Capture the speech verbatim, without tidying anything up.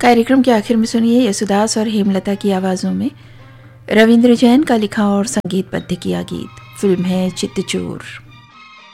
कार्यक्रम के आखिर में सुनिए यशुदास और हेमलता की आवाज़ों में रविंद्र जैन का लिखा और संगीतबद्ध किया गीत। फिल्म है चित्तचोर।